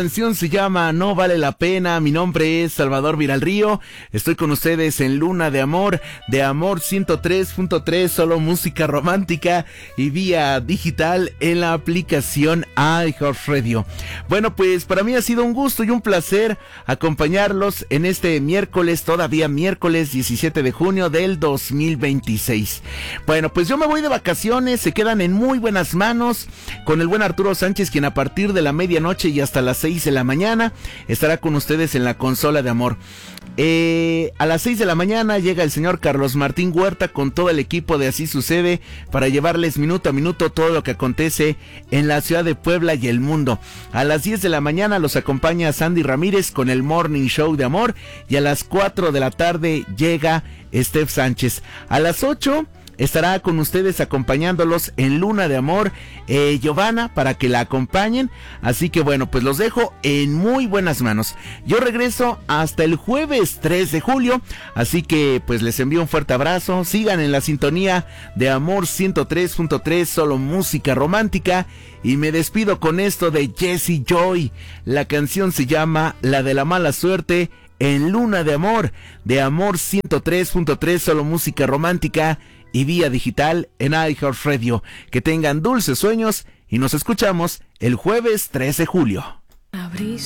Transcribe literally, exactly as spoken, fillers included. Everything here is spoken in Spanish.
La canción se llama No Vale la Pena. Mi nombre es Salvador Viralrío. Estoy con ustedes en Luna de Amor, de Amor ciento tres punto tres, solo música romántica y vía digital en la aplicación iHeartRadio. Bueno, pues para mí ha sido un gusto y un placer acompañarlos en este miércoles, todavía miércoles diecisiete de junio del dos mil veintiséis. Bueno, pues yo me voy de vacaciones, se quedan en muy buenas manos con el buen Arturo Sánchez, quien a partir de la medianoche y hasta las seis de la mañana estará con ustedes en la consola de amor. Eh, a las seis de la mañana llega el señor Carlos Martín Huerta con todo el equipo de Así Sucede para llevarles minuto a minuto todo lo que acontece en la ciudad de Puebla y el mundo. A las diez de la mañana los acompaña Sandy Ramírez con el Morning Show de Amor y a las cuatro de la tarde llega Steph Sánchez. A las ocho estará con ustedes acompañándolos en Luna de Amor eh, Giovanna, para que la acompañen. Así que bueno, pues los dejo en muy buenas manos. Yo regreso hasta el jueves tres de julio, así que pues les envío un fuerte abrazo. Sigan en la sintonía de Amor ciento tres punto tres, solo música romántica. Y me despido con esto de Jessie Joy. La canción se llama La de la Mala Suerte, en Luna de Amor, de Amor ciento tres punto tres, solo música romántica y vía digital en iHeartRadio. Que tengan dulces sueños y nos escuchamos el jueves tres de julio.